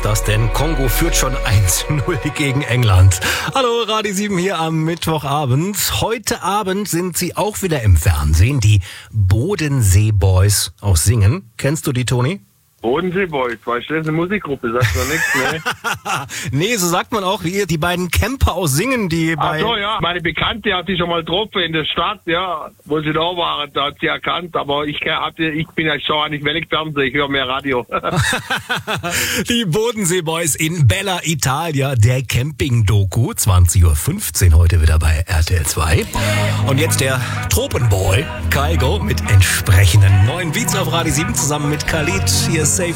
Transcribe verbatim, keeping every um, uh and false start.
ist das denn? Kongo führt schon eins null gegen England. Hallo, Radio sieben hier am Mittwochabend. Heute Abend sind sie auch wieder im Fernsehen, die Bodensee Boys aus Singen. Kennst du die, Toni? Bodensee Boys, weißt du, das ist eine Musikgruppe, sagt man nichts, ne? Nee, so sagt man auch, wie die beiden Camper aus Singen, die bei... Ach so, ja, meine Bekannte hat sie schon mal getroffen in der Stadt, ja, wo sie da waren, da hat sie erkannt, aber ich, ich bin ja schon nicht wenig Fernseher, ich höre mehr Radio. Die Bodensee Boys in Bella Italia, der Camping-Doku, zwanzig Uhr fünfzehn heute wieder bei R T L zwei. Und jetzt der Tropenboy, Kygo, mit entsprechenden neuen Beats auf Radio sieben zusammen mit Khalid. Hier ist Safe